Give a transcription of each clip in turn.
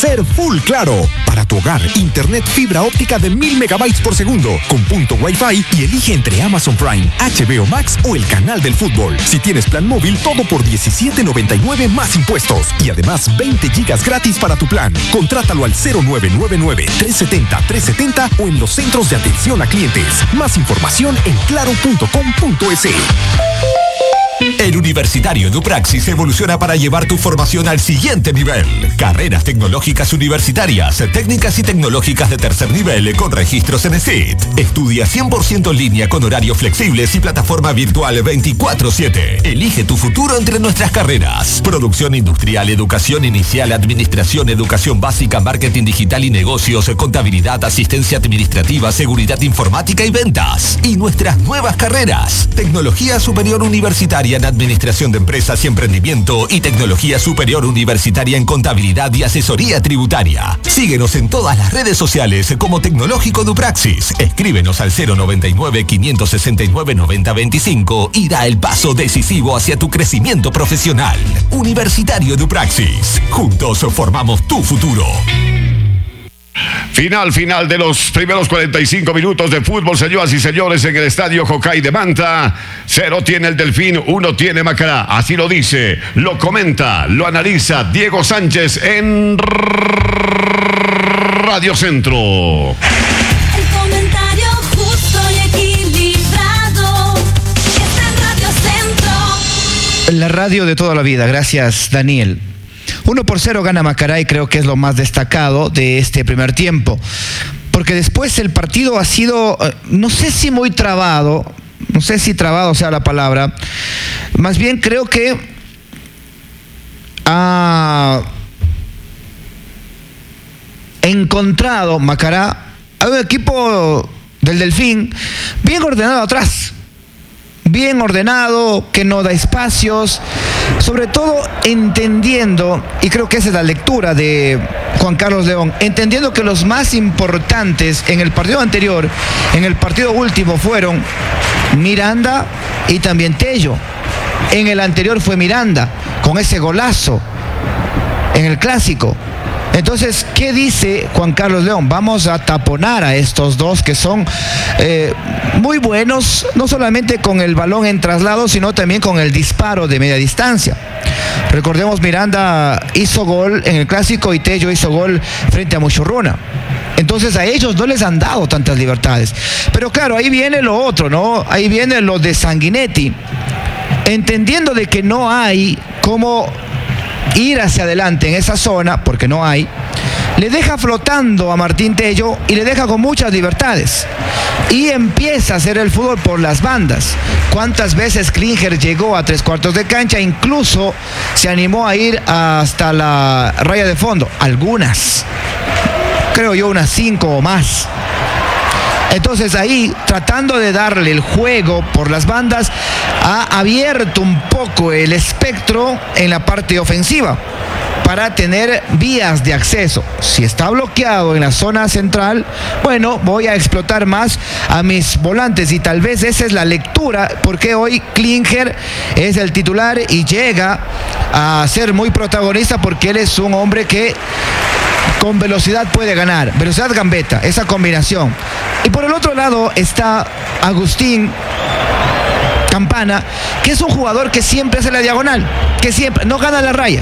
ser full claro. Para tu hogar, internet fibra óptica de 1000 megabytes por segundo, con punto Wi-Fi, y elige entre Amazon Prime, HBO Max o el canal del fútbol. Si tienes plan móvil, todo por $17.99 más impuestos. Y además 20 gigas gratis para tu plan. Contrátalo al 0999-370-370 o en los centros de atención a clientes. Más información en claro.com.es. El Universitario Edupraxis evoluciona para llevar tu formación al siguiente nivel. Carreras tecnológicas universitarias, técnicas y tecnológicas de tercer nivel con registros en ESIT. Estudia 100% en línea con horarios flexibles y plataforma virtual 24/7. Elige tu futuro entre nuestras carreras. Producción industrial, educación inicial, administración, educación básica, marketing digital y negocios, contabilidad, asistencia administrativa, seguridad informática y ventas. Y nuestras nuevas carreras. Tecnología superior universitaria en administración de empresas y emprendimiento y tecnología superior universitaria en contabilidad y asesoría tributaria. Síguenos en todas las redes sociales como Tecnológico Edupraxis. Escríbenos al 099-569-9025 y da el paso decisivo hacia tu crecimiento profesional. Universitario Edupraxis. Juntos formamos tu futuro. Final de los primeros 45 minutos de fútbol, señoras y señores, en el estadio Jocay de Manta. 0 tiene el Delfín, 1 tiene Macará. Así lo dice, lo comenta, lo analiza Diego Sánchez en Radio Centro. El comentario justo y equilibrado está en Radio Centro. La radio de toda la vida. Gracias, Daniel. 1-0 gana Macará y creo que es lo más destacado de este primer tiempo. Porque después el partido ha sido, no sé si muy trabado, no sé si trabado sea la palabra, más bien creo que ha encontrado Macará a un equipo del Delfín bien ordenado atrás. Bien ordenado, que no da espacios, sobre todo entendiendo, y creo que esa es la lectura de Juan Carlos León, entendiendo que los más importantes en el partido anterior, en el partido último, fueron Miranda y también Tello. En el anterior fue Miranda, con ese golazo en el clásico. Entonces, ¿qué dice Juan Carlos León? Vamos a taponar a estos dos que son muy buenos, no solamente con el balón en traslado, sino también con el disparo de media distancia. Recordemos, Miranda hizo gol en el clásico y Tello hizo gol frente a Muchurruna. Entonces a ellos no les han dado tantas libertades. Pero claro, ahí viene lo otro, ¿no? Ahí viene lo de Sanguinetti. Entendiendo de que no hay cómo ir hacia adelante en esa zona, porque no hay, le deja flotando a Martín Tello y le deja con muchas libertades. Y empieza a hacer el fútbol por las bandas. ¿Cuántas veces Klinger llegó a 3/4 de cancha? Incluso se animó a ir hasta la raya de fondo. Algunas. Creo yo unas 5 o más. Entonces ahí, tratando de darle el juego por las bandas, ha abierto un poco el espectro en la parte ofensiva para tener vías de acceso. Si está bloqueado en la zona central, bueno, voy a explotar más a mis volantes, y tal vez esa es la lectura, porque hoy Klinger es el titular y llega a ser muy protagonista, porque él es un hombre que con velocidad puede ganar, velocidad gambeta, esa combinación. Y por el otro lado está Agustín Campana, que es un jugador que siempre hace la diagonal, que siempre no gana la raya,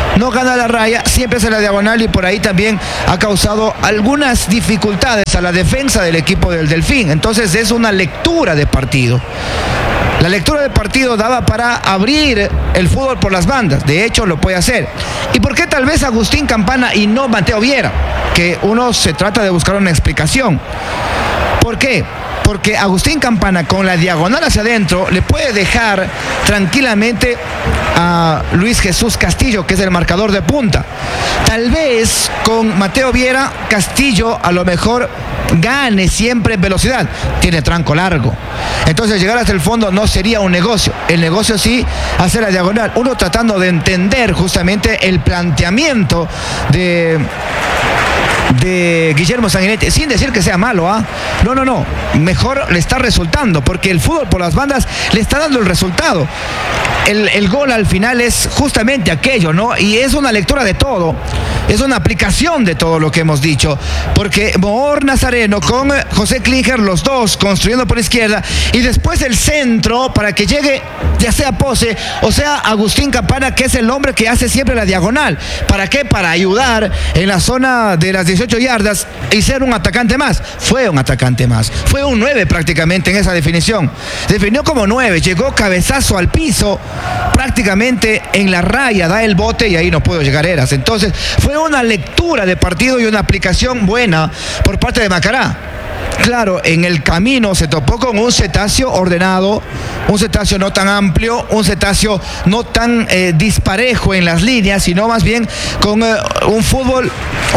siempre hace la diagonal, y por ahí también ha causado algunas dificultades a la defensa del equipo del Delfín. Entonces es una lectura de partido. La lectura del partido daba para abrir el fútbol por las bandas. De hecho, lo puede hacer. ¿Y por qué tal vez Agustín Campana y no Mateo Viera? Que uno se trata de buscar una explicación. ¿Por qué? Porque Agustín Campana, con la diagonal hacia adentro, le puede dejar tranquilamente a Luis Jesús Castillo, que es el marcador de punta. Tal vez con Mateo Viera, Castillo a lo mejor gane siempre en velocidad. Tiene tranco largo. Entonces llegar hasta el fondo no sería un negocio. El negocio sí hacer la diagonal. Uno tratando de entender justamente el planteamiento de de Guillermo Sanguinetti, sin decir que sea malo, ¿ah? No, mejor le está resultando, porque el fútbol por las bandas le está dando el resultado. El gol al final es justamente aquello, ¿no? Y es una lectura de todo, es una aplicación de todo lo que hemos dicho, porque Moor Nazareno con José Klinger, los dos construyendo por izquierda, y después el centro para que llegue ya sea Pose o sea Agustín Campana, que es el hombre que hace siempre la diagonal. ¿Para qué? Para ayudar en la zona de las 18 yardas y ser un atacante más. Fue un atacante más, fue un 9 prácticamente en esa definición. Definió como 9, llegó cabezazo al piso, prácticamente en la raya, da el bote y ahí no pudo llegar Eras. Entonces fue una lectura de partido y una aplicación buena por parte de Macará. Claro, en el camino se topó con un cetáceo ordenado, un cetáceo no tan amplio, un cetáceo no tan disparejo en las líneas, sino más bien con un fútbol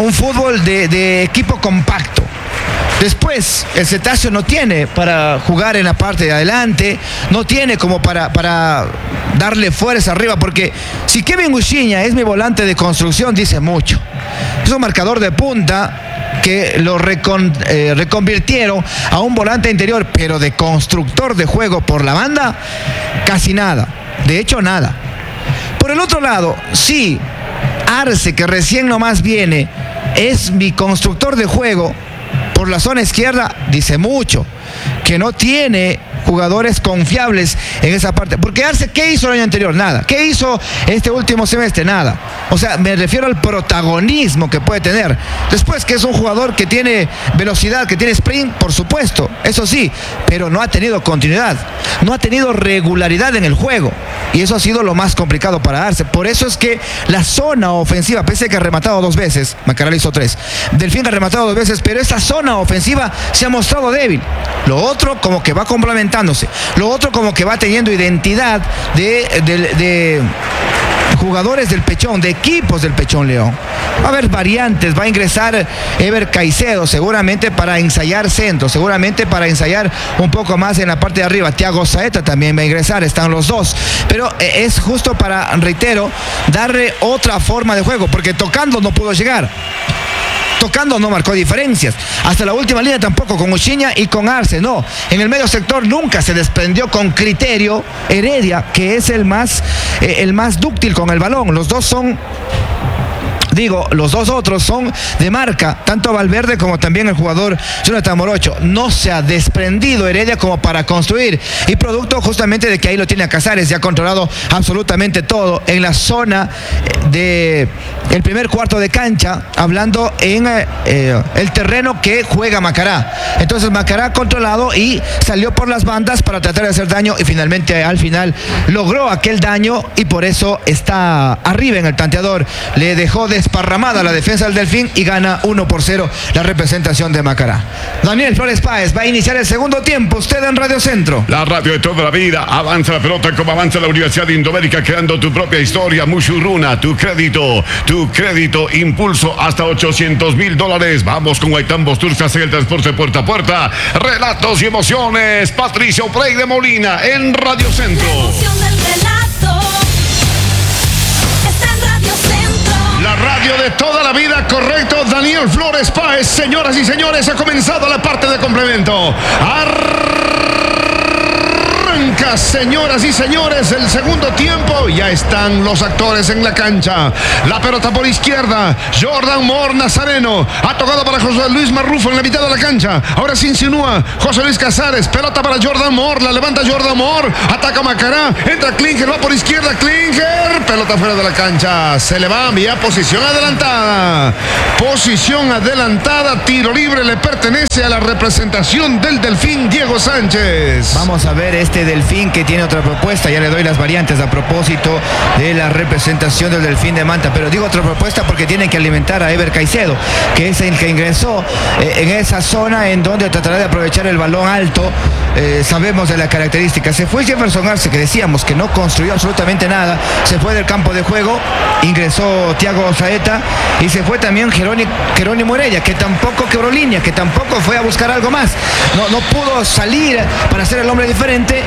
de equipo compacto. Después, el cetáceo no tiene para jugar en la parte de adelante, no tiene como para darle fuerza arriba, porque si Kevin Uchiña es mi volante de construcción, dice mucho. Es un marcador de punta que lo reconvirtieron a un volante interior, pero de constructor de juego por la banda, casi nada. De hecho, nada. Por el otro lado, sí, Arce, que recién nomás viene, es mi constructor de juego por la zona izquierda, dice mucho. Que no tiene jugadores confiables en esa parte. Porque Arce, ¿qué hizo el año anterior? Nada. ¿Qué hizo este último semestre? Nada. O sea, me refiero al protagonismo que puede tener. Después, que es un jugador que tiene velocidad, que tiene sprint, por supuesto, eso sí, pero no ha tenido continuidad, no ha tenido regularidad en el juego. Y eso ha sido lo más complicado para Arce. Por eso es que la zona ofensiva, pese a que ha rematado 2 veces, Macará hizo 3, Delfín ha rematado 2 veces, pero esa zona ofensiva se ha mostrado débil. Lo otro como que va complementándose. Lo otro como que va teniendo identidad de jugadores del Pechón, de equipos del Pechón León. Va a haber variantes, va a ingresar Ever Caicedo seguramente para ensayar centro, seguramente para ensayar un poco más en la parte de arriba. Thiago Saeta también va a ingresar, están los dos. Pero es justo para, reitero, darle otra forma de juego, porque tocando no pudo llegar. Tocando no marcó diferencias. Hasta la última línea tampoco, con Uchiña y con Arce, no. En el medio sector nunca se desprendió con criterio Heredia, que es el más dúctil con el balón. Los dos son... los dos otros son de marca, tanto Valverde como también el jugador Jonathan Morocho. No se ha desprendido Heredia como para construir, y producto justamente de que ahí lo tiene a Casares, ya ha controlado absolutamente todo en la zona de el primer cuarto de cancha, hablando en el terreno que juega Macará. Entonces Macará ha controlado y salió por las bandas para tratar de hacer daño, y finalmente al final logró aquel daño, y por eso está arriba en el tanteador. Le dejó desparramada la defensa del Delfín y gana 1-0 la representación de Macará. Daniel Flores Páez va a iniciar el segundo tiempo. Usted en Radio Centro, la radio de toda la vida. Avanza la pelota como avanza la Universidad de Indoamérica, creando tu propia historia. Mushuruna, tu crédito, impulso hasta $800,000. Vamos con Guaitán Bosturcas en el transporte puerta a puerta. Relatos y emociones. Patricio Frey de Molina en Radio Centro. La emoción del relato está en Radio Centro. La radio de toda la vida, correcto. Daniel Flores Páez, señoras y señores, ha comenzado la parte de complemento. Arranca, señoras y señores, el segundo tiempo. Ya están los actores en la cancha. La pelota por izquierda, Jordan Moor Nazareno. Ha tocado para José Luis Marrufo en la mitad de la cancha. Ahora se insinúa José Luis Casares. Pelota para Jordan Moor. La levanta Jordan Moor. Ataca Macará. Entra Klinger. Va por izquierda Klinger. Pelota fuera de la cancha. Se le va vía posición adelantada. Posición adelantada. Tiro libre le pertenece a la representación del Delfín, Diego Sánchez. vamos a ver este Delfín que tiene otra propuesta. Ya le doy las variantes a propósito de la representación del Delfín de Manta, pero digo otra propuesta porque tiene que alimentar a Ever Caicedo, que es el que ingresó en esa zona en donde tratará de aprovechar el balón alto. Sabemos de la característica. Se fue Jefferson Arce, que decíamos que no construyó absolutamente nada, se fue del campo de juego. Ingresó Thiago Saeta y se fue también Jerónimo Heredia, que tampoco quebró línea, que tampoco fue a buscar algo más. No pudo salir para ser el hombre diferente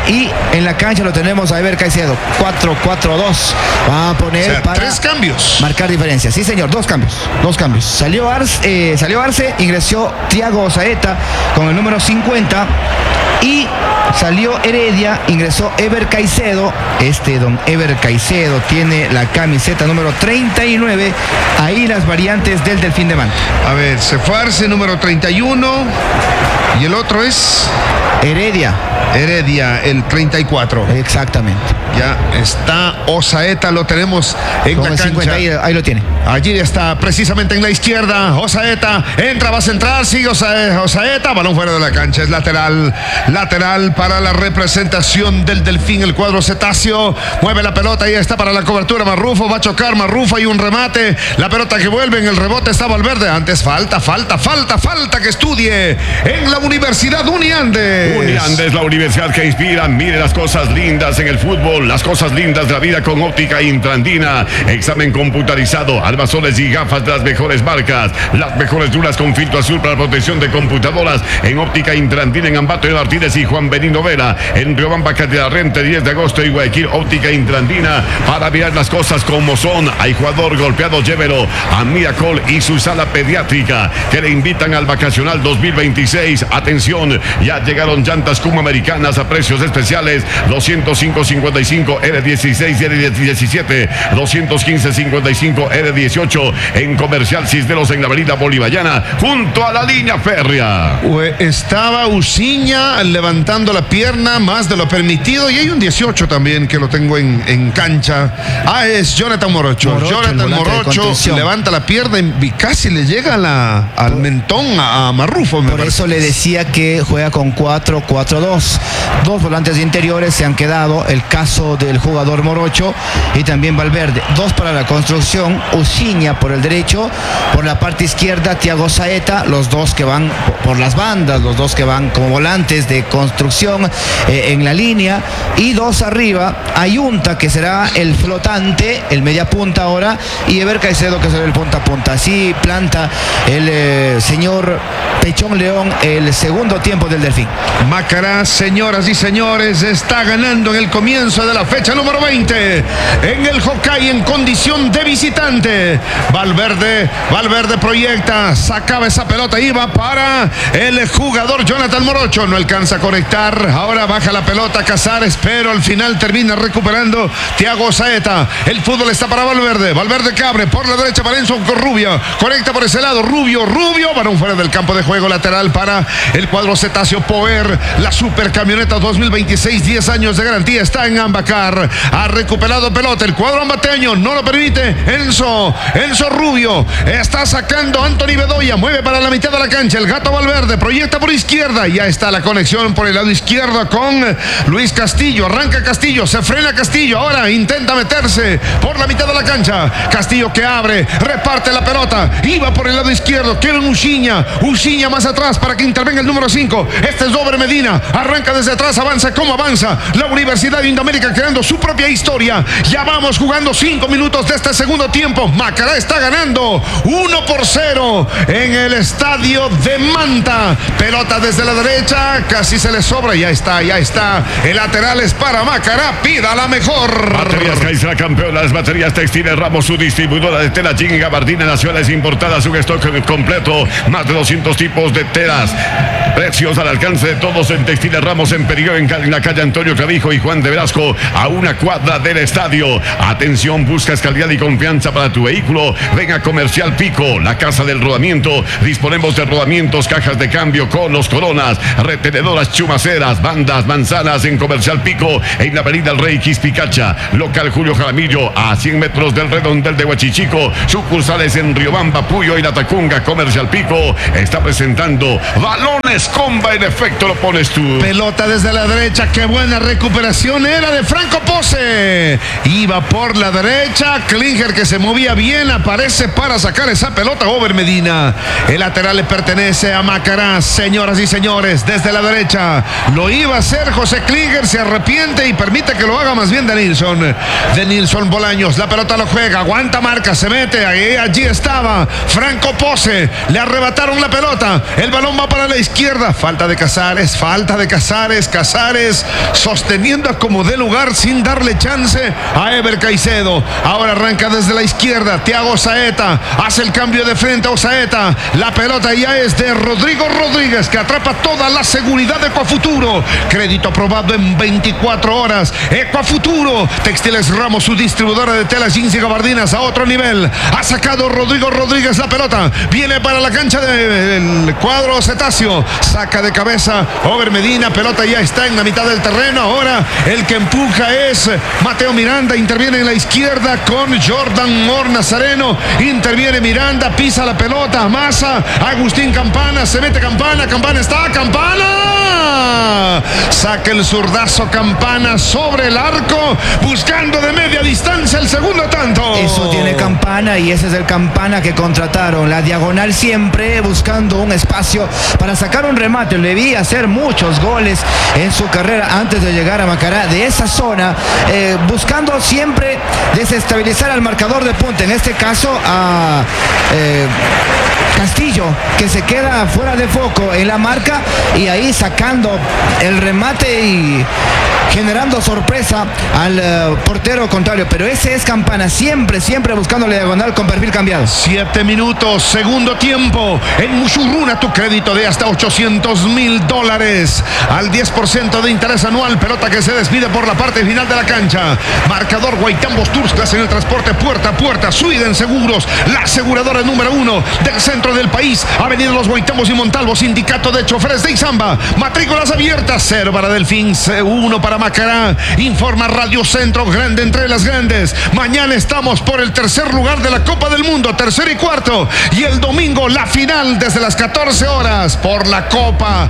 y en la cancha lo tenemos a Ever Caicedo. 4-4-2. Va a poner, O sea, para 3 cambios. marcar diferencia. Sí, señor, 2 cambios. Salió Arce, ingresó Thiago Saeta con el número 50 y salió Heredia, ingresó Ever Caicedo. Don Ever Caicedo tiene la camiseta número 39. Ahí las variantes del Delfín de Manta. A ver, se fue Arce, número 31. Y el otro es Heredia. el 34. Exactamente. Ya está Osaeta, lo tenemos en Con la el cancha. 50, ahí lo tiene. Allí está, precisamente en la izquierda. Osaeta entra, va a centrar, sigue Osaeta, balón fuera de la cancha, es lateral para la representación del Delfín, el cuadro cetáceo. Mueve la pelota, ahí está para la cobertura Marrufo, va a chocar Marrufo, hay un remate, la pelota que vuelve, en el rebote está Valverde. Antes falta que estudie en la Universidad Uniandes. Uniandes, la universidad que inspira. Mire las cosas lindas en el fútbol, las cosas lindas de la vida con óptica Intrandina. Examen computarizado, armazones y gafas de las mejores marcas, las mejores duras con filtro azul para protección de computadoras en óptica Intrandina en Ambato de Martínez y Juan Benito Vera. En Riobamba, Catedral Rente, 10 de agosto y Guayaquil, óptica Intrandina para mirar las cosas como son. Hay jugador golpeado, llévelo a Miracol y su sala pediátrica que le invitan al vacacional 2026. Atención, ya llegaron llantas Kuma americanas a precios especiales, 205.55 R16 y R17, 215.55 R18 en Comercial Cisneros en la avenida Bolivariana junto a la línea férrea. Estaba Uciña levantando la pierna más de lo permitido y hay un 18 también que lo tengo en cancha. Es Jonathan Morocho. Jonathan Morocho levanta la pierna y casi le llega al mentón a Marrufo. Por eso le decía que juega con 4-4-2. 2 volantes interiores se han quedado, el caso del jugador Morocho y también Valverde. 2 para la construcción, Uciña por el derecho, por la parte izquierda Thiago Saeta, los dos que van por las bandas, los dos que van como volantes de construcción en la línea, y 2 arriba, Ayunta que será el flotante, el media punta ahora, y Ever Caicedo que será el punta a punta. Así planta el señor Pechón León el segundo tiempo del Delfín. Macará, señoras y señores, está ganando en el comienzo de la fecha número 20 en el Hokkaido en condición de visitante. Valverde proyecta, sacaba esa pelota, iba para el jugador Jonathan Morocho, no alcanza a conectar, ahora baja la pelota Casares, pero al final termina recuperando Thiago Saeta. El fútbol está para Valverde que abre por la derecha para Enzo Rubio, conecta por ese lado, Rubio, balón fuera del campo de juego, lateral para el cuadro cetáceo. Power, la supercamioneta 2026, 10 años de garantía, está en Ambacar, ha recuperado pelota, el cuadro ambateño no lo permite. Enzo Rubio está sacando a Anthony Bedoya, mueve para la mitad de la cancha, el gato Valverde proyecta por izquierda, ya está la conexión por el lado izquierdo con Luis Castillo, arranca Castillo, se frena Castillo, ahora intenta meterse por la mitad de la cancha, Castillo que abre, reparte la pelota, iba por el lado izquierdo, Kevin Uciña más atrás para que intervenga el número 5, este es Dober Medina, arranca desde atrás, avanza como avanza la Universidad de Indoamérica creando su propia historia. Ya vamos jugando 5 minutos de este segundo tiempo. Macará está ganando 1-0 en el estadio de Manta. Pelota desde la derecha, casi se le sobra, ya está. El lateral es para Macará, pida la mejor. Baterías Caixa, campeón, las baterías textiles Ramos, su distribuidora de tela jean y gabardina nacionales importadas, un stock completo, más de 200 tipos de telas. Precios al alcance de todos en Textiles Ramos en Perigó, en la calle Antonio Clavijo y Juan de Velasco, a una cuadra del estadio. Atención, buscas calidad y confianza para tu vehículo. Ven a Comercial Pico, la casa del rodamiento. Disponemos de rodamientos, cajas de cambio, conos, coronas, retenedoras, chumaceras, bandas, manzanas en Comercial Pico, en la avenida El Rey Quispicacha. Local Julio Jaramillo, a 100 metros del redondel de Huachichico. Sucursales en Riobamba, Puyo y La Tacunga. Comercial Pico está presentando balones comba, en efecto lo pones tú. Pelota desde la derecha, qué buena recuperación era de Franco Pose. Iba por la derecha, Klinger que se movía bien, aparece para sacar esa pelota Over Medina. El lateral le pertenece a Macará, señoras y señores, desde la derecha. derecha. Lo iba a hacer José Klinger, se arrepiente y permite que lo haga más bien Denilson Bolaños. La pelota lo juega, aguanta marca, se mete, allí estaba Franco Pose, le arrebataron la pelota, el balón va para la izquierda, falta de Casares, Casares sosteniendo a como de lugar sin darle chance a Ever Caicedo. Ahora arranca desde la izquierda, Thiago Saeta hace el cambio de frente a Osaeta, la pelota ya es de Rodrigo Rodríguez, que atrapa toda la seguridad de Ecuafuturo. Crédito aprobado en 24 horas. Ecuafuturo, Textiles Ramos, su distribuidora de telas, jeans y gabardinas a otro nivel. Ha sacado Rodrigo Rodríguez la pelota, viene para la cancha del cuadro cetáceo, saca de cabeza Over Medina, pelota ya está en la mitad del terreno. Ahora el que empuja es Mateo Miranda, interviene en la izquierda con Jordan Mor Nazareno, interviene Miranda, pisa la pelota, amasa Agustín Campana, se mete Campana está, Campana saca el zurdazo Campana sobre el arco, buscando de media distancia el segundo tanto. Eso tiene Campana y ese es el Campana que contrataron, la diagonal siempre buscando un espacio para sacar un remate. Le vi hacer muchos goles en su carrera antes de llegar a Macará de esa zona, buscando siempre desestabilizar al marcador de punta, en este caso a Castillo, que se queda fuera de foco en la marca y ahí sacando el remate y generando sorpresa al portero contrario. Pero ese es Campana, siempre buscando la diagonal con perfil cambiado. 7 minutos, segundo tiempo. En Mushurruna, tu crédito de hasta $800,000 al 10% de interés anual. Pelota que se despide por la parte final de la cancha. Marcador Guaitambos Tours, clase en el transporte puerta a puerta. Sweden Seguros, la aseguradora número 1 del centro del país. Avenida Los Guaitambos y Montalvo, Sindicato de Choferes de Izamba. Matrículas abiertas, 0 para Delfín, 1 para Macará. Informa Radio Centro, grande entre las grandes. Mañana estamos por el tercer lugar de la Copa del Mundo, tercero y cuarto. Y el domingo la final desde las 14 horas por la Copa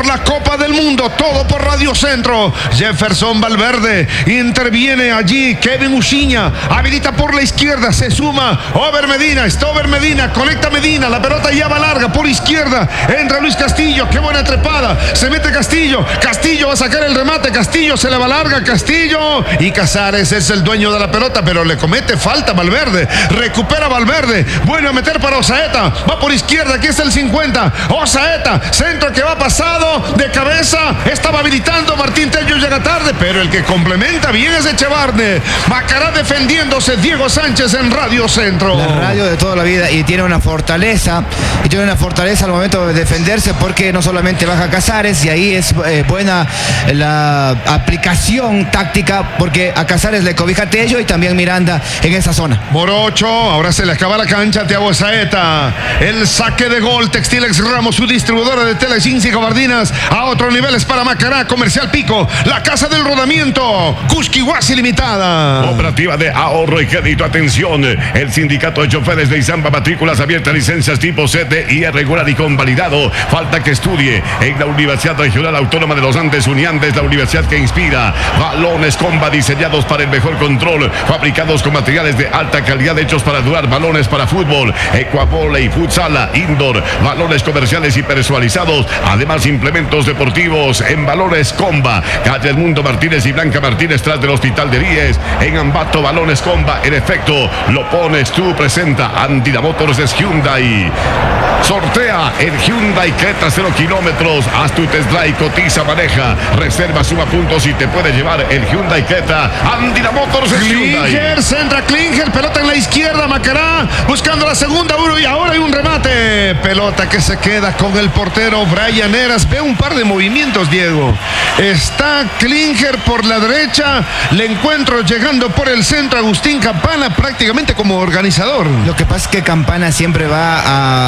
del Mundo. Todo por Radio Centro. Jefferson Valverde interviene allí. Kevin Uchiña habilita por la izquierda. Se suma Over Medina. Está Over Medina. Conecta Medina. La pelota ya va larga por izquierda. Entra Luis Castillo. Qué buena trepada. Se mete Castillo. Castillo va a sacar el remate. Castillo se le va larga. Castillo. Y Casares es el dueño de la pelota, pero le comete falta Valverde. Recupera Valverde. Vuelve a meter para Osaeta. Va por izquierda. Aquí está el 50. Osaeta. Centro que va pasado de cabeza. Estaba habilitando. Martín Tello llega tarde, pero el que complementa bien es Echevarne. Macará defendiéndose. Diego Sánchez en Radio Centro. La radio de toda la vida y tiene una fortaleza. Y tiene una fortaleza al momento de defenderse, porque no solamente baja Casares, y ahí es buena la aplicación táctica, porque a Casares le cobija Tello y también Miranda en esa zona. Morocho, ahora se le acaba la cancha a Thiago Saeta. El saque de gol, Textiles Ramos, su distribuidora de telas, jeans y gabardinas a otro nivel es para Macará. Comercial Pico, la casa del rodamiento, Cusquihuasi Limitada. Operativa de ahorro y crédito. Atención, el sindicato de choferes de Izamba, matrículas abiertas, licencias tipo CTI regular y convalidado. Falta que estudie en la Universidad Regional Autónoma de los Andes, Uniandes, la universidad que inspira. Balones Comba diseñados para el mejor control, fabricados con materiales de alta calidad, hechos para durar. Balones para fútbol, ecuavoley, futsal, indoor, balones comerciales y personalizados. Además, implementos deportivos en Balones Comba. Calle Edmundo Martínez y Blanca Martínez, tras del Hospital de Ríes. En Ambato, Balones Comba. En efecto, lo pones tú. Presenta Andina Motors es Hyundai. Sortea el Hyundai Creta 0 kilómetros. Haz tu test drive, cotiza, maneja, reserva, suma puntos y te puede llevar el Hyundai Creta. Andina Motors es Hyundai. Klinger, centra Klinger, pelota en la izquierda, Macará buscando la segunda, y ahora hay un remate. Pelota que se queda con el portero Brian Heras. Ve un par de movimientos, Diego. Está Klinger por la derecha, le encuentro llegando por el centro Agustín Campana, prácticamente como organizador. Lo que pasa es que Campana siempre va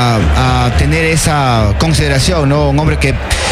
a tener esa consideración, ¿no? Un hombre que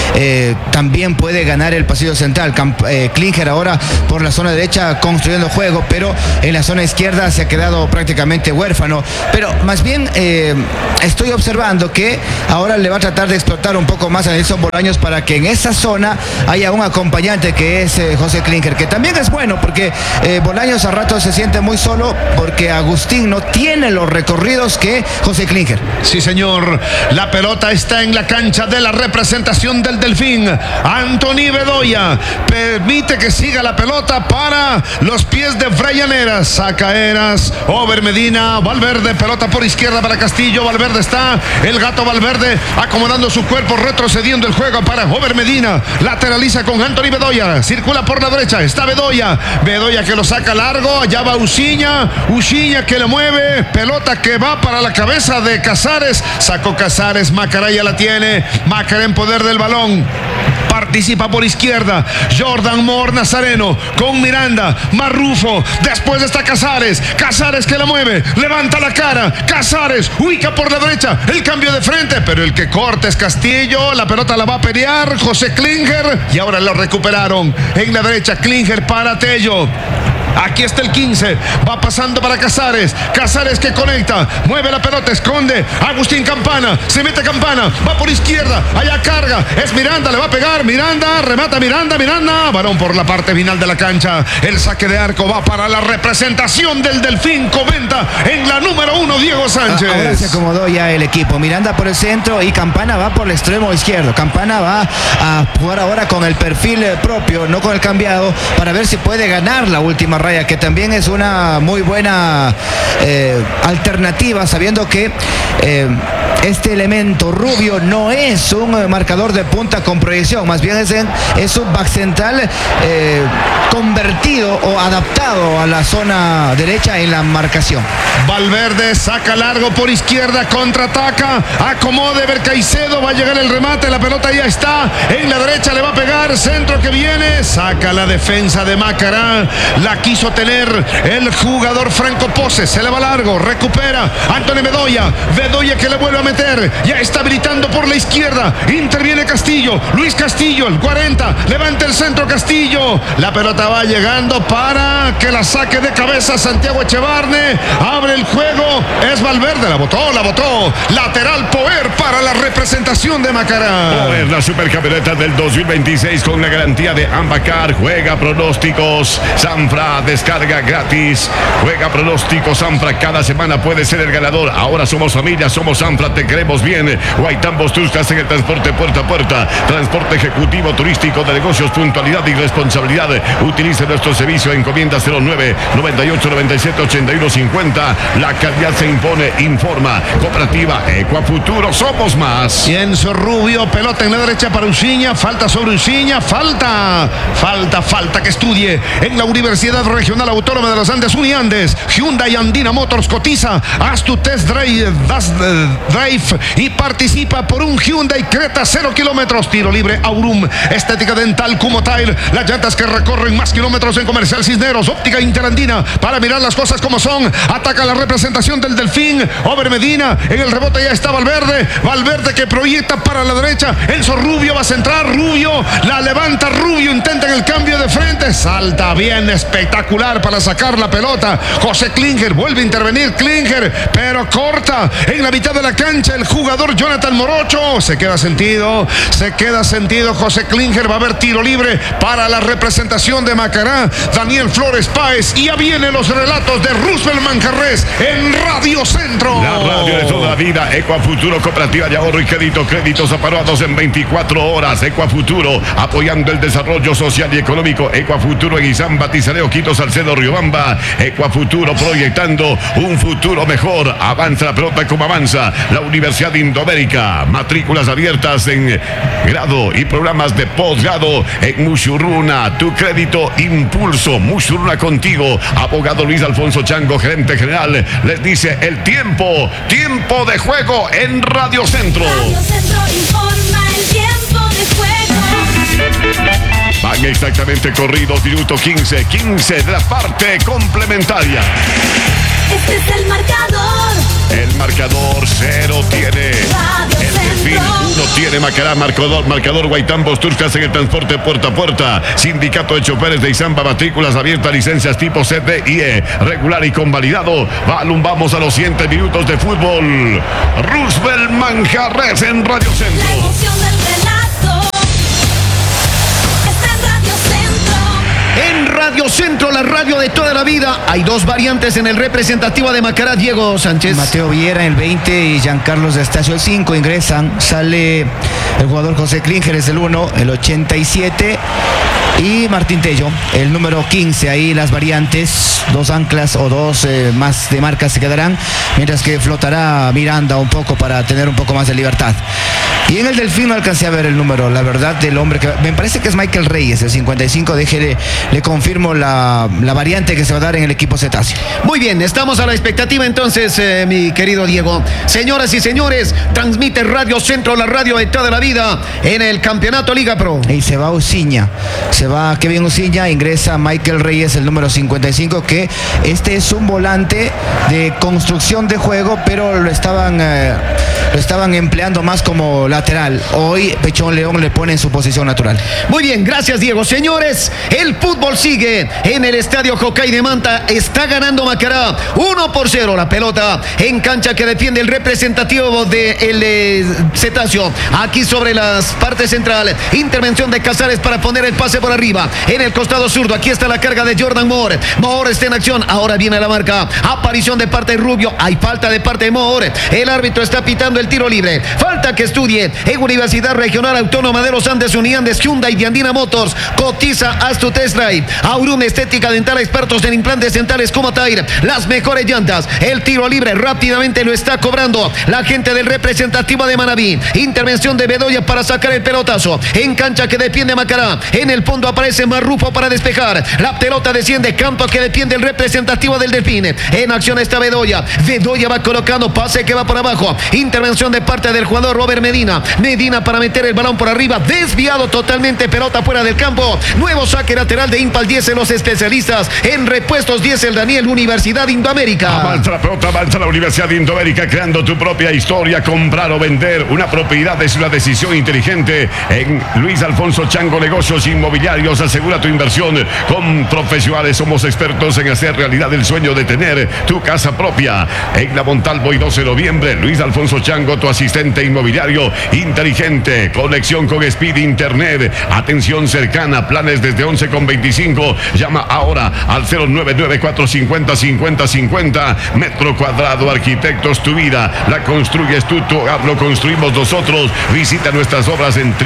también puede ganar el pasillo central. Klinger ahora por la zona derecha construyendo juego, pero en la zona izquierda se ha quedado prácticamente huérfano. Pero más bien estoy observando que ahora le va a tratar de explotar un poco más a Nelson Bolaños para que en esa zona haya un acompañante, que es José Klinger, que también es bueno, porque Bolaños a rato se siente muy solo, porque Agustín no tiene los recorridos que José Klinger. Sí, señor. La pelota está en la cancha de la representación del del Delfín. Anthony Bedoya permite que siga la pelota para los pies de Brian Eras. Saca Eras, Over Medina, Valverde, pelota por izquierda para Castillo. Valverde está, el gato Valverde acomodando su cuerpo, retrocediendo el juego para Over Medina. Lateraliza con Anthony Bedoya, circula por la derecha, está Bedoya. Bedoya que lo saca largo, allá va Uciña que le mueve, pelota que va para la cabeza de Casares. Sacó Casares, Macará ya la tiene, Macará en poder del balón. Participa por izquierda Jordan Mor Nazareno con Miranda, Marrufo, después está Casares que la mueve, levanta la cara, Casares ubica por la derecha, el cambio de frente, pero el que corta es Castillo, la pelota la va a pelear José Klinger y ahora lo recuperaron en la derecha. Klinger para Tello. Aquí está el 15, va pasando para Casares que conecta, mueve la pelota, esconde Agustín Campana, se mete Campana, va por izquierda, allá carga, es Miranda, le va a pegar, Miranda, remata Miranda, balón por la parte final de la cancha, el saque de arco va para la representación del Delfín Coventa en la número 1, Diego Sánchez. Ahora se acomodó ya el equipo, Miranda por el centro y Campana va por el extremo izquierdo. Campana va a jugar ahora con el perfil propio, no con el cambiado, para ver si puede ganar la última raya, que también es una muy buena alternativa, sabiendo que este elemento Rubio no es un marcador de punta con proyección, más bien es un back central convertido o adaptado a la zona derecha en la marcación. Valverde saca largo por izquierda, contraataca, acomode Caicedo, va a llegar el remate, la pelota ya está en la derecha, le va a pegar, centro que viene, saca la defensa de Macará, la quiso tener el jugador Franco Pose, se le va largo, recupera Anthony Bedoya que le vuelve a meter, ya está habilitando por la izquierda, interviene Castillo, Luis Castillo, el 40, levanta el centro Castillo, la pelota va llegando para que la saque de cabeza Santiago Echevarne, abre el juego, es Valverde, la botó, lateral Poer para la representación de Macará. Poer, la supercampeoneta del 2026 con la garantía de Ambacar, juega pronósticos, Sanfra, descarga gratis, juega pronósticos Sanfra, cada semana puede ser el ganador, ahora somos familia, somos Sanfra, te queremos bien. Guaitambos Tuscas en el transporte puerta a puerta, transporte ejecutivo turístico de negocios, puntualidad y responsabilidad. Utilice nuestro servicio, encomienda 09 98 97 81 50. La calidad se impone, informa. Cooperativa Ecuafuturo, somos más. Pienso Rubio, pelota en la derecha para Uciña, falta sobre Uciña, falta que estudie en la Universidad Regional Autónoma de los Andes, Uniandes. Hyundai Andina Motors cotiza, haz tu test drive y participa por un Hyundai Creta 0 kilómetros, tiro libre Aurum, estética dental Kumotile, las llantas que recorren más kilómetros en Comercial Cisneros, óptica interandina, para mirar las cosas como son. Ataca la representación del Delfín, Over Medina, en el rebote ya está Valverde que proyecta para la derecha, Enzo Rubio va a centrar, Rubio la levanta, Rubio intenta en el cambio de frente, salta bien, espectacular para sacar la pelota, José Klinger, vuelve a intervenir Klinger, pero corta en la mitad de la cancha el jugador Jonathan Morocho, se queda sentido José Klinger, va a haber tiro libre para la representación de Macará, Daniel Flores Páez, y ya vienen los relatos de Roosevelt Manjarres en Radio Centro. La radio de toda la vida, Ecuafuturo, cooperativa de ahorro y créditos aprobados en 24 horas, Ecuafuturo, apoyando el desarrollo social y económico, Ecuafuturo en Izán, Batizaleo, Quito, Salcedo, Riobamba, Ecuafuturo proyectando un futuro mejor, avanza la pelota como avanza la Universidad Indoamérica, matrículas abiertas en grado y programas de posgrado en Mushuruna, tu crédito impulso, Mushuruna contigo, abogado Luis Alfonso Chango, gerente general, les dice el tiempo de juego en Radio Centro. Radio Centro informa el tiempo de juego. Van exactamente corridos, minuto 15 de la parte complementaria. Este es el marcador. El marcador 0 tiene el Delfín, 1 tiene Macará, marcador Guaitambos Tuscas en el transporte puerta a puerta, Sindicato de Choferes de Izamba, matrículas abiertas, licencias tipo CDIE, regular y convalidado. Vamos a los siguientes minutos de fútbol. Roosevelt Manjarres en Radio Centro. La emoción del relato está en Radio Centro. en Radio Centro, la radio de toda la vida. Hay dos variantes en el representativo de Macará, Diego Sánchez. Mateo Viera en el 20 y Giancarlos de Estacio el 5 ingresan. Sale el jugador José Klinger, es el 1, el 87. Y Martín Tello, el número 15. Ahí las variantes, dos anclas o dos más de marcas se quedarán, mientras que flotará Miranda un poco para tener un poco más de libertad. Y en el Delfín no alcancé a ver el número, la verdad, del hombre que me parece que es Michael Reyes, el 55. Le confirmo la variante que se va a dar en el equipo cetáceo. Muy bien, estamos a la expectativa entonces, mi querido Diego. Señoras y señores, transmite Radio Centro, la radio de toda la vida, en el Campeonato Liga Pro. Y se va Uciña, se va Kevin Uciña, ingresa Michael Reyes, el número 55, que este es un volante de construcción de juego, pero lo estaban empleando más como lateral. Hoy Pechón León le pone en su posición natural. Muy bien, gracias Diego. Señores, el fútbol sigue en el Estadio Jocay de Manta. Está ganando Macará 1-0. La pelota en cancha que defiende el representativo del Cetáceo. Aquí sobre las partes centrales. Intervención de Casares para poner el pase por arriba. En el costado zurdo. Aquí está la carga de Jordan Moore. Moore está en acción. Ahora viene la marca. Aparición de parte de Rubio. Hay falta de parte de Moore. El árbitro está pitando el tiro libre. Falta que estudie en Universidad Regional Autónoma de los Andes, Uniandes, Hyundai y Andina Motors. Cotiza, haz tu test drive. Aurum Estética Dental, expertos en implantes dentales como Tair. Las mejores llantas. El tiro libre rápidamente lo está cobrando la gente del representativo de Manabí. Intervención de Bedoya para sacar el pelotazo. En cancha que defiende Macará. En el fondo aparece Marrufo para despejar. La pelota desciende. Campo que defiende el representativo del Delfín. En acción está Bedoya. Bedoya va colocando pase que va por abajo. Intervención de parte del jugador Robert Medina. Medina para meter el balón por arriba. Desviado totalmente. Pelota fuera del campo. Nuevo saque lateral de Impal 10 en los especialistas en repuestos 10 el Daniel, Universidad Indoamérica. Avanza la pelota, avanza la Universidad Indoamérica, creando tu propia historia. Comprar o vender una propiedad es una decisión inteligente. En Luis Alfonso Chango Negocios Inmobiliarios, asegura tu inversión con profesionales. Somos expertos en hacer realidad el sueño de tener tu casa propia. En la Montalvo y 12 de noviembre, Luis Alfonso Chango, tu asistente inmobiliario inteligente. Conexión con Speed Internet. Atención cercana, planes desde 11,25. Llama ahora al 099-450-5050. Metro Cuadrado Arquitectos, tu vida la construyes tú, tu hogar lo construimos nosotros. Visita nuestras obras en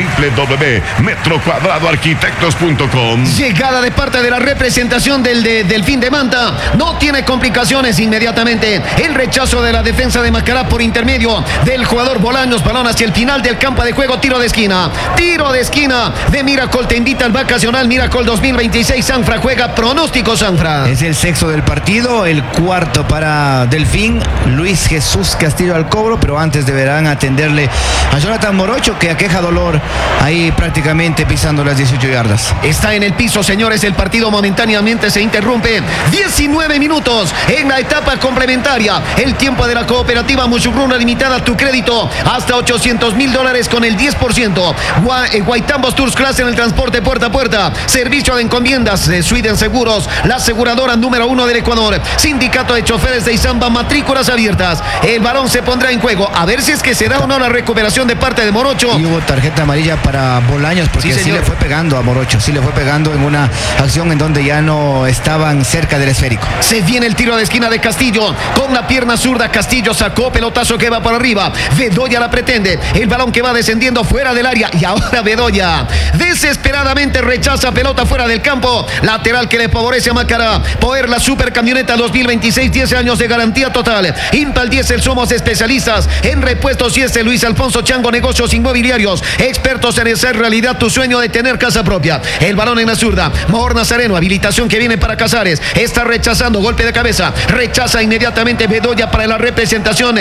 www.metrocuadradoarquitectos.com. Llegada de parte de la representación del Delfín de Manta. No tiene complicaciones inmediatamente. El rechazo de la defensa de Macará por intermedio del jugador Bolaños. Balón hacia el final del campo de juego. Tiro de esquina. Tiro de esquina de Miracol. Te invita al vacacional Miracol 2026. Sanfra juega. Pronóstico, Sanfra. Es el sexto del partido, el cuarto para Delfín. Luis Jesús Castillo al cobro, pero antes deberán atenderle a Jonathan Morocho, que aqueja dolor ahí prácticamente pisando las 18 yardas. Está en el piso, señores. El partido momentáneamente se interrumpe. 19 minutos en la etapa complementaria. El tiempo de la cooperativa Muchugruna Limitada. Tu crédito hasta $800,000 con el 10%. Guaitambos Tours Class en el transporte puerta a puerta. Servicio de encomiendas de Sweden Seguros, la aseguradora número 1 del Ecuador. Sindicato de choferes de Izamba, matrículas abiertas. El balón se pondrá en juego. A ver si es que se da o no la recuperación de parte de Morocho. Y hubo tarjeta amarilla para Bolaños, porque sí le fue pegando a Morocho. Sí le fue pegando en una acción en donde ya no estaban cerca del esférico. Se viene el tiro de esquina de Castillo. Con la pierna zurda, Castillo sacó pelotazo que va por arriba. Bedoya la pretende. El balón que va descendiendo fuera del área. Y ahora Bedoya desesperadamente rechaza pelota fuera del campo. Lateral que le favorece a Macará. Poder la super camioneta 2026, 10 años de garantía total. Impal Diesel, somos especialistas en repuestos y este Luis Alfonso Chango Negocios Inmobiliarios. Expertos en hacer realidad tu sueño de tener casa propia. El balón en la zurda. Mor Nazareno, habilitación que viene para Casares. Está rechazando, golpe de cabeza. Rechaza inmediatamente Bedoya para la representación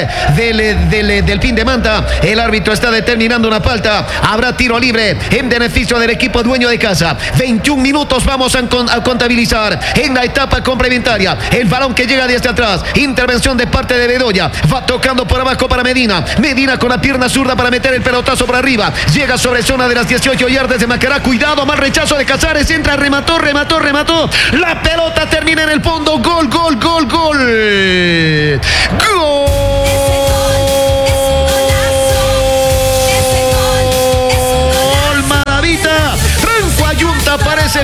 del Fin de Manta. El árbitro está determinando una falta. Habrá tiro libre en beneficio del equipo dueño de casa. 21 minutos vamos a contabilizar en la etapa complementaria. El balón que llega desde atrás. Intervención de parte de Bedoya. Va tocando por abajo para Medina. Medina con la pierna zurda para meter el pelotazo por arriba. Llega sobre zona de las 18 yardas de Macará. Cuidado, mal rechazo de Casares. Entra, remató. La pelota termina en el fondo. Gol. ¡Gol! Maravita. Franco Ayunta aparece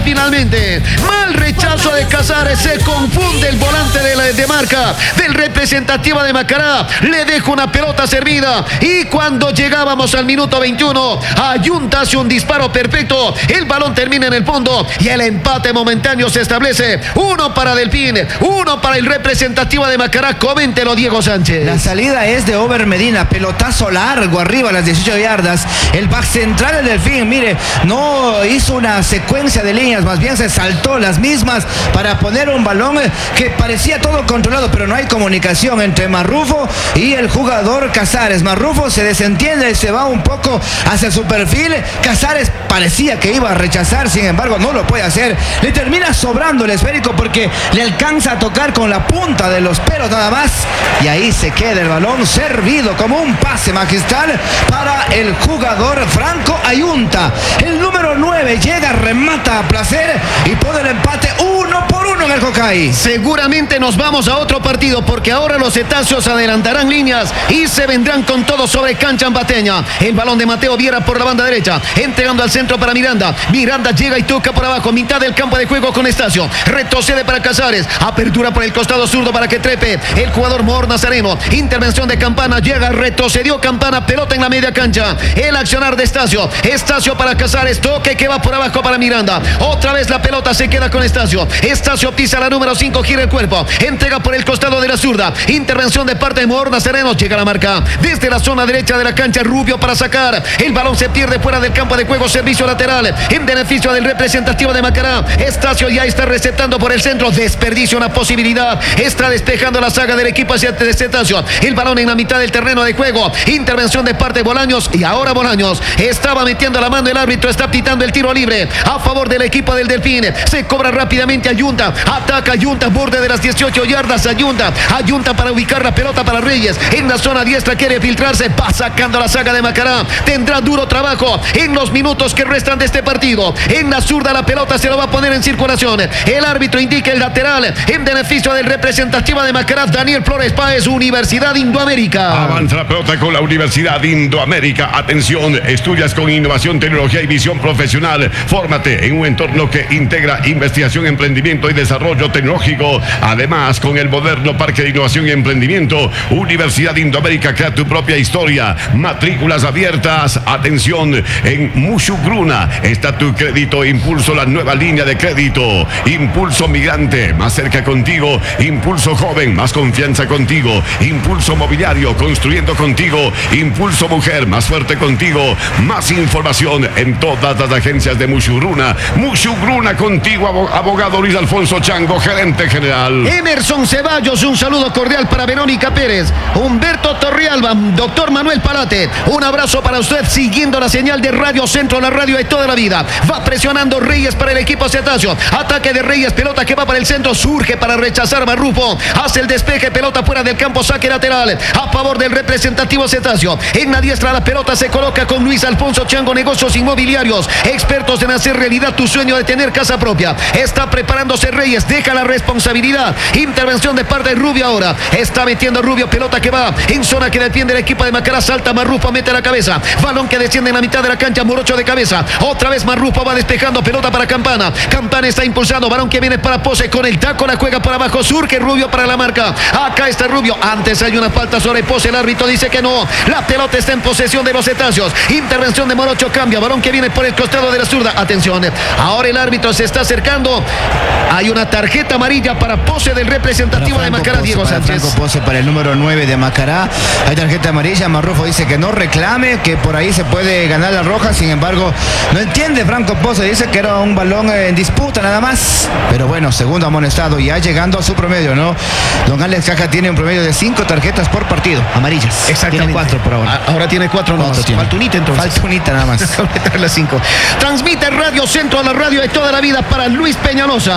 finalmente. Mal rechazo de Casares, se confunde el volante de marca del representativo de Macará. Le deja una pelota servida y cuando llegábamos al minuto 21, Ayunta hace un disparo perfecto. El balón termina en el fondo y el empate momentáneo se establece. 1 para Delfín, 1 para el representativo de Macará. Coméntelo, Diego Sánchez. La salida es de Over Medina, pelotazo largo arriba a las 18 yardas. El back central del Delfín, mire, no hizo una secuencia de líneas, más bien se saltó las mismas para poner un balón que parecía todo controlado, pero no hay comunicación entre Marrufo y el jugador Casares. Marrufo se desentiende y se va un poco hacia su perfil. Casares parecía que iba a rechazar, sin embargo no lo puede hacer. Le termina sobrando el esférico porque le alcanza a tocar con la punta de los pelos nada más y ahí se queda el balón servido como un pase magistral para el jugador Franco Ayunta. El número 9 llega, remata a placer y pone el empate 1-1 en el Jocay. Seguramente nos vamos a otro partido porque ahora los cetáceos adelantarán líneas y se vendrán con todo sobre cancha ambateña. El balón de Mateo Viera por la banda derecha, entregando al centro para Miranda. Miranda llega y toca por abajo, mitad del campo de juego con Estacio. Retrocede para Casares, apertura por el costado zurdo para que trepe el jugador Mor Nazareno. Intervención de Campana, llega, retrocedió Campana, pelota en la media cancha. El accionar de Estacio. Estacio para Casares, toque que va por abajo para Miranda. Otra vez la pelota se queda con Estacio. Estacio pisa la número 5, gira el cuerpo, entrega por el costado de la zurda. Intervención de parte de Mor Nazareno, llega la marca desde la zona derecha de la cancha. Rubio para sacar, el balón se pierde fuera del campo de juego, servicio lateral en beneficio del representativo de Macará. Estacio ya está receptando por el centro, desperdicia una posibilidad, está despejando la saga del equipo hacia Estacio. El balón en la mitad del terreno de juego, intervención de parte de Bolaños y ahora Bolaños estaba metiendo la mano, el árbitro está pitando el tiro libre a favor del equipo del Delfín. Se cobra rápidamente Ayunta, ataca Ayunta, borde de las 18 yardas. Ayunta para ubicar la pelota para Reyes en la zona diestra, quiere filtrarse, va sacando la saga de Macará. Tendrá duro trabajo en los minutos que restan de este partido. En la zurda la pelota se lo va a poner en circulación. El árbitro indica el lateral en beneficio del representativo de Macará, Daniel Flores Páez, Universidad Indoamérica. Avanza la pelota con la Universidad Indoamérica. Atención, estudias con innovación, tecnología y visión profesional. Fórmate en un entorno que integra investigación, emprendimiento y desarrollo tecnológico. Además, con el moderno Parque de Innovación y Emprendimiento, Universidad Indoamérica crea tu propia historia. Matrículas abiertas. Atención, en Mushugruna está tu crédito Impulso, la nueva línea de crédito. Impulso Migrante, más cerca contigo. Impulso Joven, más confianza contigo. Impulso Mobiliario, construyendo contigo. Impulso Mujer, más fuerte contigo. Más información en todas las agencias de Mushugruna. Mushugruna contigo, abogado Luis Alfonso Chango, gerente general. Emerson Ceballos, un saludo cordial para Verónica Pérez. Humberto Torrealba, doctor Manuel Palate, un abrazo para usted siguiendo la señal de Radio Centro, la radio de toda la vida. Va presionando Reyes para el equipo Cetáceo. Ataque de Reyes, pelota que va para el centro, surge para rechazar Marrufo. Hace el despeje, pelota fuera del campo, saque lateral a favor del representativo Cetáceo. En la diestra la pelota se coloca con Luis Alfonso Chango, negocios inmobiliarios, expertos en hacer realidad tu sueño de tener casa propia. Está preparándose Reyes, deja la responsabilidad. Intervención de parte de Rubio ahora. Está metiendo Rubio, pelota que va en zona que defiende el equipo de Macará. Salta Marrufo, mete la cabeza. Balón que desciende en la mitad de la cancha, Morocho de cabeza. Otra vez Marrufo va despejando, pelota para Campana. Campana está impulsando, balón que viene para Pose con el taco, la juega por abajo, surge Rubio para la marca. Acá está Rubio, antes hay una falta sobre Pose, el árbitro dice que no. La pelota está en posesión de los cetáceos. Intervención de Morocho, cambia, balón que viene por el costado de la zurda. Atención, ahora el árbitro se está acercando. Hay una tarjeta amarilla para Pose del representativo de Macará, Diego Sánchez. Franco Pose para el número 9 de Macará. Hay tarjeta amarilla, Marrufo dice que no reclame, que por ahí se puede ganar la roja, sin embargo, no entiende Franco Pose, dice que era un balón en disputa nada más. Pero bueno, segundo amonestado, ya llegando a su promedio, ¿no? Don Alex Caja tiene un promedio de 5 tarjetas por partido, amarillas. Exactamente. Tiene 4 por ahora. Ahora tiene 4 nomás. Falta unita entonces. Falta unita nada más. Las 5. Transmite Radio Centro, la radio de toda la vida para Luis Peñalosa. De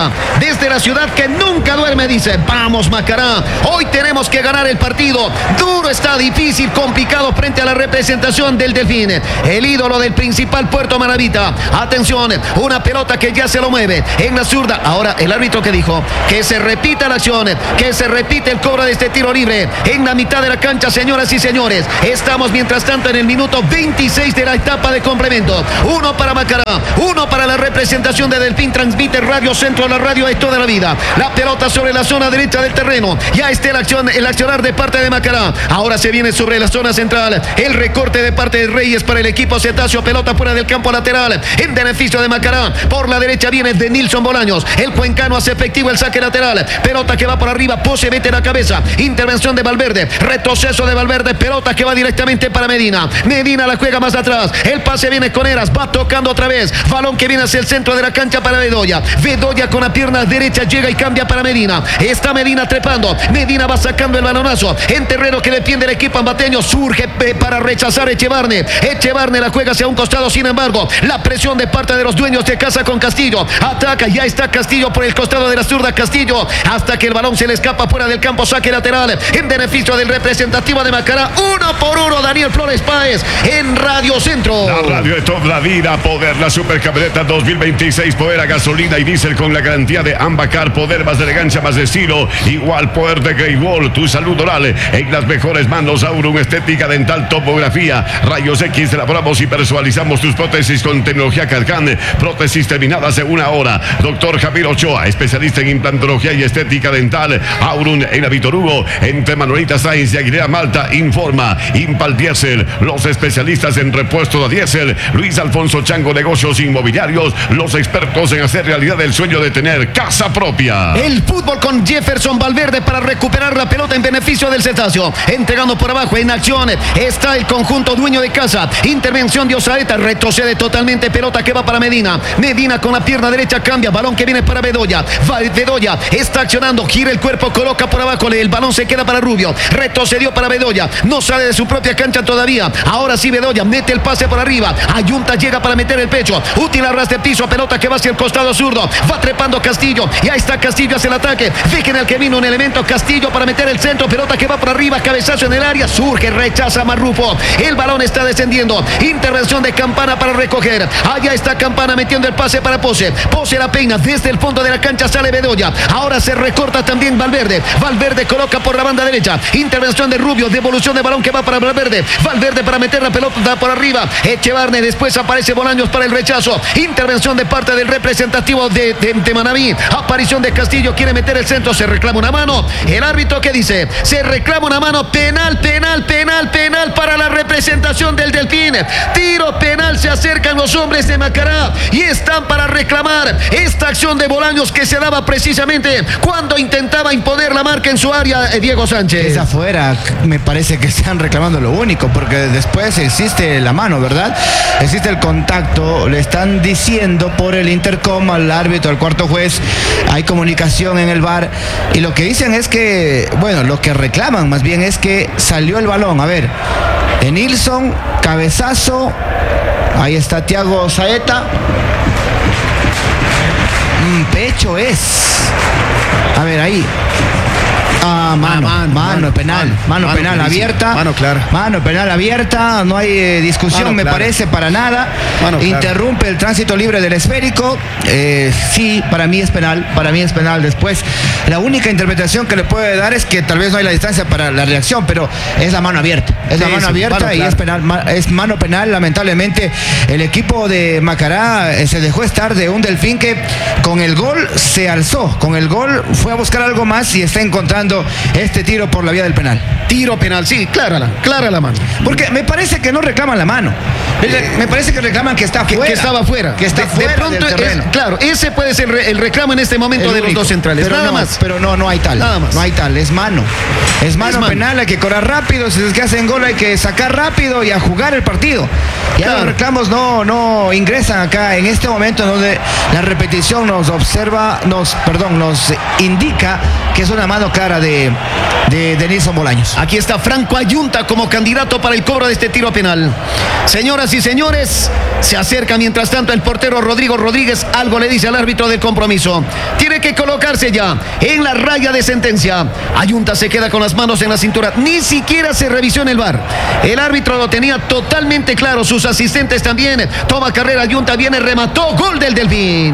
desde la ciudad que nunca duerme, dice: vamos Macará, hoy tenemos que ganar el partido. Duro está, difícil, complicado frente a la representación del Delfín, el ídolo del principal Puerto Maravita. Atención, una pelota que ya se lo mueve en la zurda. Ahora el árbitro que dijo que se repita la acción, que se repite el cobro de este tiro libre en la mitad de la cancha, señoras y señores. Estamos mientras tanto en el minuto 26 de la etapa de complemento. 1 para Macará, 1 para la representación de Delfín. Transmite Radio Centro, la radio de toda la vida. La pelota sobre la zona derecha del terreno. Ya está el accionar de parte de Macará. Ahora se viene sobre la zona central. El recorte de parte de Reyes para el equipo cetáceo. Pelota fuera del campo lateral en beneficio de Macará. Por la derecha viene de Nilson Bolaños. El cuencano hace efectivo el saque lateral. Pelota que va por arriba. Pose mete la cabeza. Intervención de Valverde. Retroceso de Valverde. Pelota que va directamente para Medina. Medina la juega más atrás. El pase viene con Eras. Va tocando otra vez. Balón que viene hacia el centro de la cancha para Bedoya. Bedoya con la pierna derecha llega y cambia para Medina. Está Medina trepando. Medina va sacando el balonazo en terreno que defiende el equipo ambateño. Surge para rechazar Echevarne. Echevarne la juega hacia un costado. Sin embargo, la presión de parte de los dueños de casa con Castillo. Ataca. Ya está Castillo por el costado de la zurda. Castillo hasta que el balón se le escapa fuera del campo. Saque lateral en beneficio del representativo de Macará. 1-1. Daniel Flores Páez en Radio Centro. La radio de toda la vida. Poder, la supercamioneta 2026. Poder a gasolina y diésel con la garantía de Ambacar. Poder, más de elegancia, más de estilo. Igual poder de Great Wall. Tu salud oral en las mejores manos. Aurum, estética dental, topografía, rayos X. Elaboramos y personalizamos tus prótesis con tecnología CAD/CAM. Prótesis terminadas en 1 hora. Doctor Javier Ochoa, especialista en implantología y estética dental. Aurum en la Víctor Hugo, entre Manuelita Sainz y Aguilera Malta. Informa Impal Diesel, los especialistas en repuesto de diésel. Luis Alfonso Chango, negocios inmobiliarios, los expertos en hacer realidad el sueño de tener casa propia. El fútbol con Jefferson Valverde para recuperar la pelota en beneficio del cetáceo. Entregando por abajo en acción. Está el conjunto dueño de casa. Intervención de Osaeta. Retrocede totalmente. Pelota que va para Medina. Medina con la pierna derecha cambia. Balón que viene para Bedoya. Bedoya está accionando. Gira el cuerpo. Coloca por abajo. El balón se queda para Rubio. Retrocedió para Bedoya. No sale de su propia cancha todavía. Ahora sí Bedoya mete el pase por arriba. Ayunta llega para meter el pecho. Útil a ras de piso. Pelota que va hacia el costado zurdo. Va trepando Castillo. Ya está Castillo hacia el ataque. Fijen el que vino un elemento. Castillo para meter el centro. Pelota que va por arriba. Cabezazo en el área. Surge. Rechaza Marrufo. El balón está descendiendo. Intervención de Campana para recoger. Allá está Campana metiendo el pase para Pose. Pose la peina. Desde el fondo de la cancha sale Bedoya. Ahora se recorta también Valverde. Valverde coloca por la banda derecha. Intervención de Rubio. Devolución de balón que va para Valverde. Valverde para meter la pelota por arriba. Echevarne. Después aparece Bolaños para el rechazo. Intervención de parte del representativo de Manaví. Aparición de Castillo. Quiere meter el centro. Se reclama una mano. El árbitro que dice: se reclama una mano. Penal para la representación del Delfín. Tiro penal. Se acercan los hombres de Macará y están para reclamar esta acción de Bolaños que se daba precisamente cuando intentaba imponer la marca en su área, Diego Sánchez. Es afuera, me parece que están reclamando lo único, porque después existe la mano, ¿verdad? Existe el contacto, le están diciendo por el intercom al árbitro, al cuarto juez, hay comunicación en el VAR, y lo que dicen es que, bueno, lo que reclaman más bien es que salió el balón, a ver, de Nilson, cabezazo, ahí está Thiago Saeta, pecho es, a ver, ahí. Mano penal abierta. Mano clara. Mano penal abierta, no hay discusión, Mano me clara. parece para nada. Mano clara. Interrumpe el tránsito libre del esférico. Sí, para mí es penal. Después, la única interpretación que le puede dar es que tal vez no hay la distancia para la reacción, pero es la mano abierta. Es la mano abierta mano y clara. es penal. Es mano penal, lamentablemente. El equipo de Macará se dejó estar de un Delfín que con el gol se alzó. Con el gol fue a buscar algo más y está encontrando este tiro por la vía del penal. Tiro penal, sí, clara la mano. Porque me parece que no reclaman la mano. Me parece que reclaman que está fuera. Que estaba fuera. Que está fuera de pronto del terreno. claro, ese puede ser el reclamo en este momento El de los único. dos centrales. Pero nada no, más. Pero no hay tal. Nada más. No hay tal, es mano. Es mano penal, hay que correr rápido. Si es que hacen gol, hay que sacar rápido y a jugar el partido. Ya Claro. los reclamos no ingresan acá en este momento donde la repetición nos indica que es una mano clara de Nilson Bolaños. Aquí está Franco Ayunta como candidato para el cobro de este tiro penal. Señoras y señores, se acerca mientras tanto el portero Rodrigo Rodríguez. Algo le dice al árbitro del compromiso. Tiene que colocarse ya en la raya de sentencia. Ayunta se queda con las manos en la cintura. Ni siquiera se revisó en el VAR. El árbitro lo tenía totalmente claro. Sus asistentes también. Toma carrera Ayunta, viene, remató. Gol del Delfín.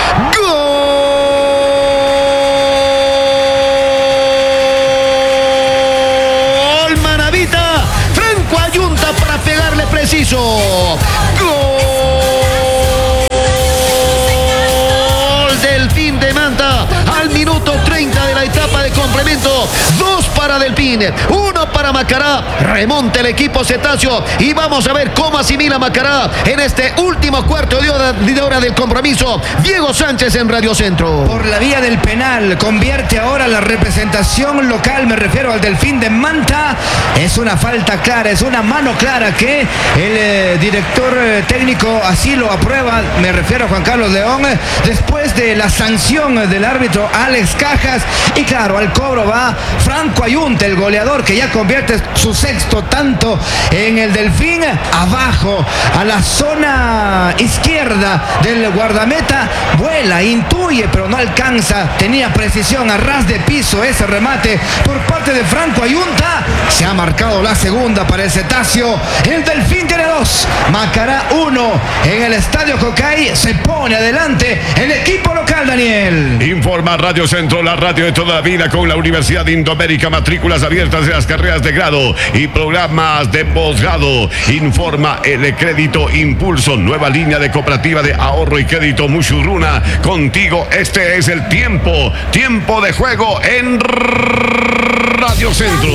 ¡Gol! Manavita. Franco Ayunta para pegarle preciso. ¡Gol! Delfín de Manta al minuto 30 de la etapa de complemento. 2 para Delfín, 1 para Macará. Remonta el equipo cetáceo y vamos a ver cómo asimila Macará en este último cuarto de hora del compromiso. Diego Sánchez en Radio Centro. Por la vía del penal, convierte ahora la representación local, me refiero al Delfín de Manta. Es una falta clara, es una mano clara que el director técnico así lo aprueba, me refiero a Juan Carlos León, después de la sanción del árbitro Alex Cajas. Y claro, al cobro va Franco Ayunta, el goleador que ya convierte su sexto tanto en el Delfín. Abajo, a la zona izquierda del guardameta, vuela, intuye, pero no alcanza. Tenía precisión a ras de piso ese remate por parte de Franco Ayunta. Se ha marcado la segunda para el cetáceo. El Delfín tiene 2, Macará 1. En el Estadio Cocay se pone adelante el equipo local, Daniel. Informa Radio Centro, la radio de toda la vida, con la Universidad Indoamérica, matrículas abiertas de las carreras de grado y programas de posgrado. Informa el Crédito Impulso, nueva línea de cooperativa de ahorro y crédito Mushuruna. Contigo, este es el tiempo de juego en Radio Centro.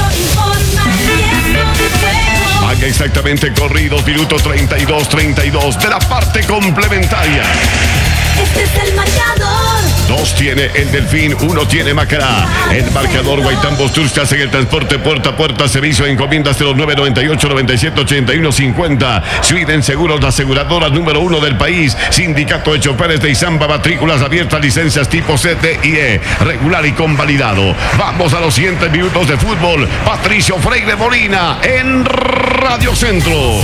Haga exactamente corridos, minuto 32 de la parte complementaria. Este es el marcador. 2 tiene el Delfín, 1 tiene Macará. El marcador Guaitán Bostur hace el transporte puerta a puerta, servicio de encomiendas 0998-9781-50. Sweden Seguros, la aseguradora número 1 del país. Sindicato de Choferes de Izamba, matrículas abiertas, licencias tipo C, D y E, regular y convalidado. Vamos a los siguientes minutos de fútbol. Patricio Freire Molina en Radio Centro.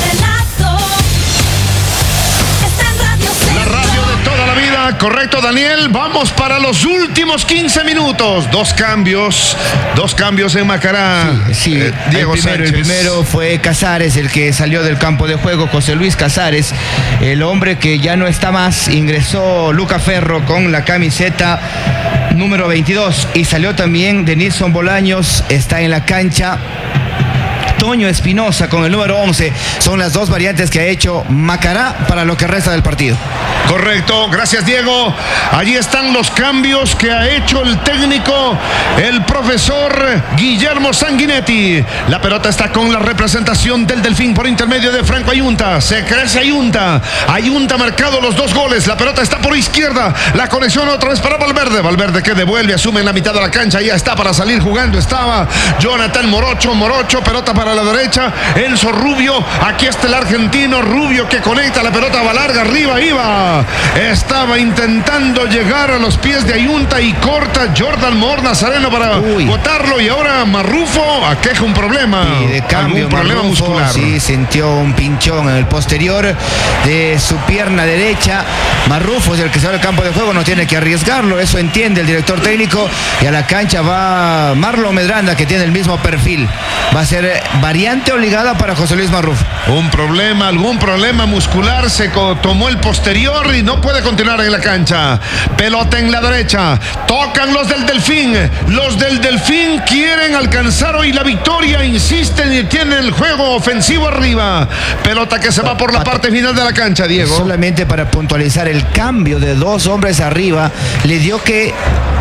La radio de toda la vida, correcto, Daniel. Vamos para los últimos 15 minutos. Dos cambios en Macará. Sí, Diego el Sánchez. primero fue Casares, el que salió del campo de juego, José Luis Casares, el hombre que ya no está más. Ingresó Luca Ferro con la camiseta número 22 y salió también Denilson Bolaños, está en la cancha Toño Espinosa con el número 11. Son las dos variantes que ha hecho Macará para lo que resta del partido. Correcto, gracias Diego. Allí están los cambios que ha hecho el técnico, el profesor Guillermo Sanguinetti. La pelota está con la representación del Delfín por intermedio de Franco Ayunta. Se crece Ayunta. Ayunta ha marcado los 2 goles. La pelota está por izquierda. La conexión otra vez para Valverde. Valverde que devuelve, asume en la mitad de la cancha. Ya está para salir jugando. Estaba Jonathan Morocho. Pelota para la derecha. Enzo Rubio. Aquí está el argentino Rubio que conecta. La pelota va larga. Arriba iba. Estaba intentando llegar a los pies de Ayunta y corta Jordan Mor Nazareno para botarlo. Y ahora Marrufo aqueja un problema. Y de cambio, algún problema Marrufo, muscular. sí, sintió un pinchón en el posterior de su pierna derecha. Marrufo es el que sale al campo de juego, no tiene que arriesgarlo, eso entiende el director técnico. Y a la cancha va Marlon Medranda, que tiene el mismo perfil. Va a ser variante obligada para José Luis Marrufo. Algún problema muscular, se tomó el posterior y no puede continuar en la cancha. Pelota en la derecha, tocan los del Delfín. Los del Delfín quieren alcanzar hoy la victoria, insisten y tienen el juego ofensivo arriba. Pelota que se va por la parte final de la cancha, Diego. Solamente para puntualizar, el cambio de 2 hombres arriba le dio que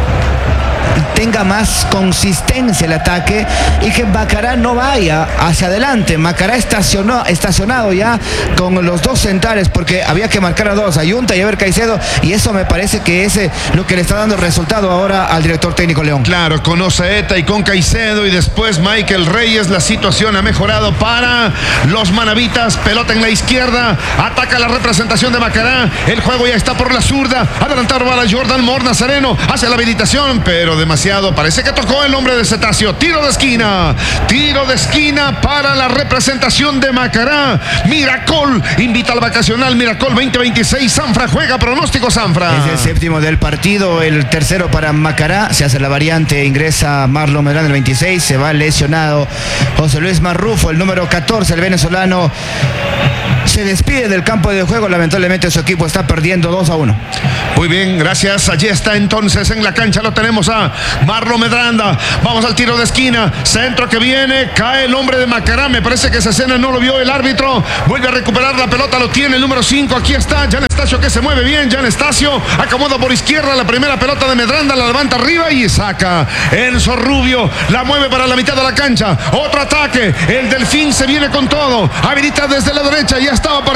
tenga más consistencia el ataque y que Macará no vaya hacia adelante. Macará estacionado ya con los 2 centrales, porque había que marcar a 2, Ayunta y Ever Caicedo, y eso me parece que es lo que le está dando resultado ahora al director técnico León. Claro, con Osaeta y con Caicedo y después Michael Reyes, la situación ha mejorado para los manavitas. Pelota en la izquierda, ataca la representación de Macará, el juego ya está por la zurda, adelantado para Jordan Mor Nazareno, hace la habilitación, pero demasiado. Parece que tocó el hombre de Cetáceo. Tiro de esquina. Tiro de esquina para la representación de Macará. Miracol invita al vacacional. Miracol 2026. Sanfra juega. Pronóstico, Sanfra. Es el séptimo del partido, el tercero para Macará. Se hace la variante, ingresa Marlon Medrano el 26. Se va lesionado José Luis Marrufo, el número 14, el venezolano. Se despide del campo de juego, lamentablemente su equipo está perdiendo 2-1. Muy bien, gracias. Allí está entonces en la cancha, lo tenemos a Marlon Medranda. Vamos al tiro de esquina, centro que viene, cae el hombre de Macará. Me parece que esa escena no lo vio el árbitro. Vuelve a recuperar la pelota, lo tiene el número 5. Aquí está Jan Estacio, que se mueve bien. Jan Estacio acomoda por izquierda la primera pelota de Medranda, la levanta arriba y saca. Enzo Rubio la mueve para la mitad de la cancha. Otro ataque, el Delfín se viene con todo. Habilita desde la derecha, ya estaba